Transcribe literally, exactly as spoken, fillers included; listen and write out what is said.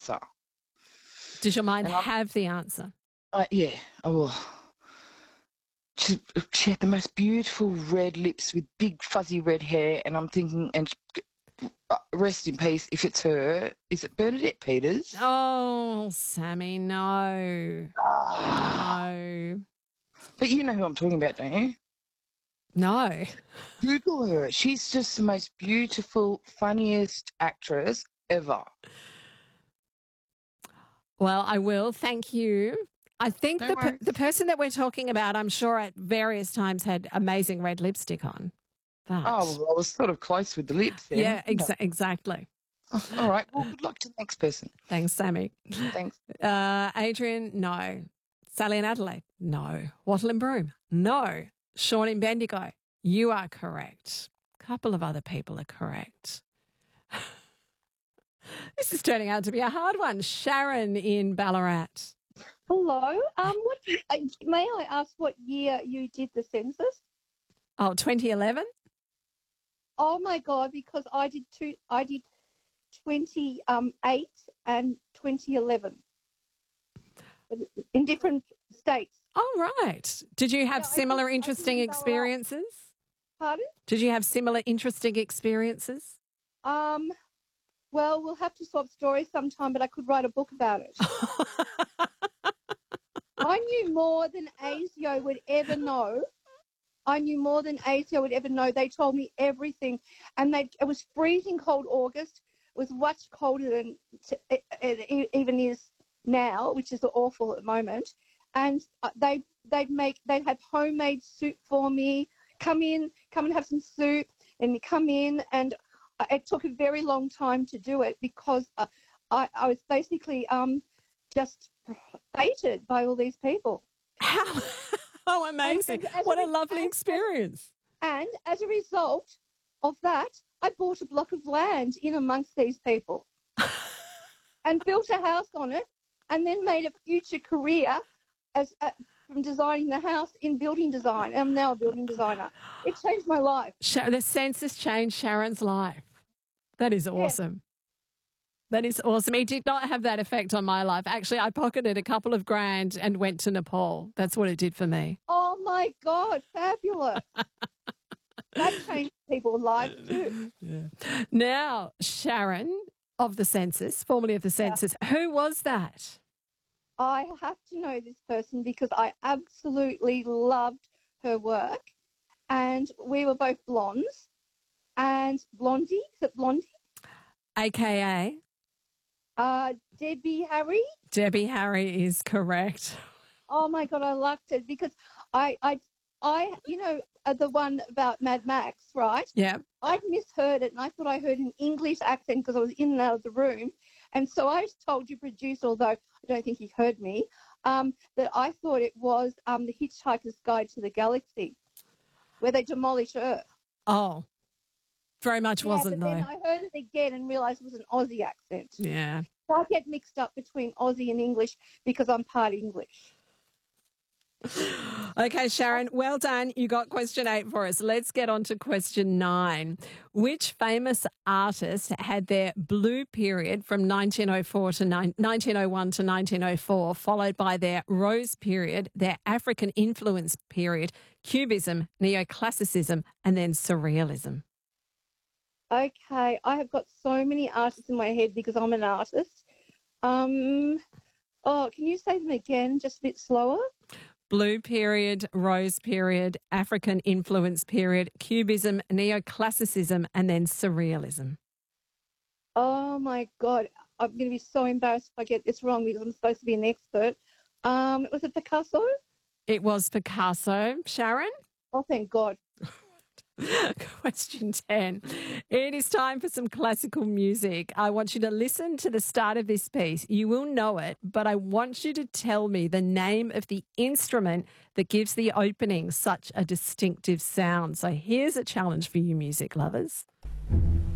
answer. Does your mind And I'm- have the answer? Uh, yeah. Oh. She, she had the most beautiful red lips with big fuzzy red hair, and I'm thinking, and uh, rest in peace, if it's her, is it Bernadette Peters? Oh, Sammy, no. Ah. No. But you know who I'm talking about, don't you? No. Google her. She's just the most beautiful, funniest actress ever. Well, I will. Thank you. I think No the per- worries. the person that we're talking about, I'm sure at various times had amazing red lipstick on. But Oh, well, I was sort of close with the lips there. yeah, exa- exactly. Oh, all right. Well, good luck to the next person. Thanks, Sammy. Thanks. Uh, Adrian, no. Sally and Adelaide, no. Wattle and Broom, no. Sean in Bendigo, you are correct. A couple of other people are correct. This is turning out to be a hard one. Sharon in Ballarat. Hello. Um, what uh, may I ask what year you did the census? Oh, twenty eleven? Oh my God, because I did two. I did twenty um eight and twenty eleven in different states. Oh, right. Did you have Yeah, I similar did- I did interesting in Ballarat. experiences? Pardon? Did you have similar interesting experiences? Um. Well, we'll have to swap stories sometime, but I could write a book about it. I knew more than ASIO would ever know. I knew more than ASIO would ever know. They told me everything, and they it was freezing cold August. It was much colder than it, it even is now, which is awful at the moment. And they they'd make they'd have homemade soup for me. Come in, come and have some soup, and you come in, and it took a very long time to do it because uh, I, I was basically um, just baited by all these people. How, how amazing. And- and as What a a re- lovely and- experience. And as a result of that, I bought a block of land in amongst these people and built a house on it, and then made a future career as uh, from designing the house in building design. I'm now a building designer. It changed my life. Sha- The census changed Sharon's life. That is awesome. That is awesome. It did not have that effect on my life. Actually, I pocketed a couple of grand and went to Nepal. That's what it did for me. Oh my God, fabulous. That changed people's lives too. Yeah. Now, Sharon of the census, formerly of the census, who was that? I have to know this person because I absolutely loved her work. And we were both blondes. And Blondie, is it Blondie? A K A Uh, Debbie Harry. Debbie Harry is correct. Oh my God, I loved it because I, I, I, you know, uh, the one about Mad Max, right? Yeah. I'd misheard it and I thought I heard an English accent because I was in and out of the room. And so I told your producer, although I don't think he heard me, um, that I thought it was um, The Hitchhiker's Guide to the Galaxy, where they demolish Earth. Oh, very much Yeah, wasn't but then though. I heard it again and realised it was an Aussie accent. Yeah. So I get mixed up between Aussie and English because I'm part English. Okay, Sharon, well done. You got question eight for us. Let's get on to question nine. Which famous artist had their blue period from nineteen oh four to nineteen oh one to nineteen oh four, followed by their rose period, their African influence period, Cubism, Neoclassicism, and then Surrealism? Okay, I have got so many artists in my head because I'm an artist. Um, oh, can you say them again, just a bit slower? Blue period, rose period, African influence period, Cubism, Neoclassicism, and then Surrealism. Oh my God, I'm going to be so embarrassed if I get this wrong because I'm supposed to be an expert. Um, was it Picasso? It was Picasso. Sharon? Oh, thank God. Question ten. It is time for some classical music. I want you to listen to the start of this piece. You will know it, but I want you to tell me the name of the instrument that gives the opening such a distinctive sound. So here's a challenge for you music lovers.